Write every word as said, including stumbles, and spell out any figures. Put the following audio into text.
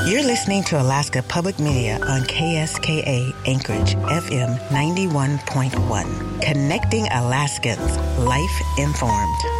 You're listening to Alaska Public Media on K S K A Anchorage F M ninety-one point one. Connecting Alaskans. Life informed.